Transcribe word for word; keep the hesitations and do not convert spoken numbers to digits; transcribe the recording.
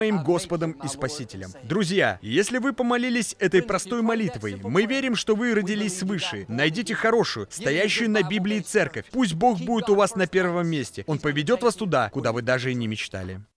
моим Господом и Спасителем. Друзья, если вы помолились этой простой молитвой, мы верим, что вы родились свыше. Найдите хорошую, стоящую на Библии церковь. Пусть Бог будет у вас на первом месте. Он поведет вас туда, куда вы даже и не мечтали.